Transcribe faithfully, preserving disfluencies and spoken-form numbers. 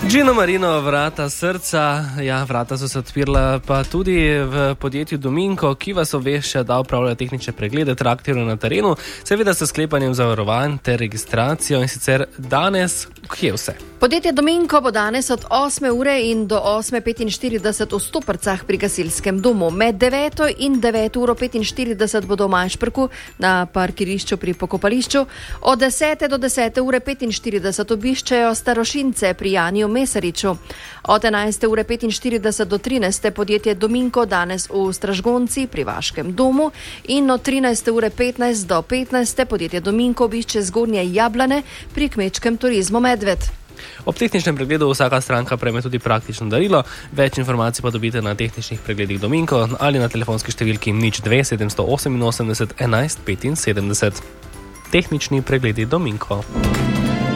Gino Marino, vrata srca. Ja, vrata so se odpirala pa tudi v podjetju Dominko, ki vas obvešča, da upravlja tehnične preglede traktorjev na terenu, seveda s sklepanjem zavarovanj ter registracijo, in sicer danes, kje vse? Podjetje Dominko bo danes od osme ure in do osme petinštirideset v Stoprcah pri gasilskem domu. Med deveto in deveto uro petinštirideset bodo v Majšperku na parkirišču pri pokopališču. Od desete do desete ure petinštirideset obiščejo starošince pri Janiju Mesariču. Od enajste ure petinštirideset do trinajste podjetje Dominko danes v Stražgonci pri Vaškem domu in od trinajste ure petnajst do petnajste podjetje Dominko obišče Zgornje Jablane pri kmečkem turizmu Medved. Ob tehničnem pregledu vsaka stranka prejme tudi praktično darilo. Več informacij pa dobite na tehničnih pregledih Dominko ali na telefonski številki nič dve sedemsto oseminosemdeset enajst petinsedemdeset. Tehnični pregledi Dominko.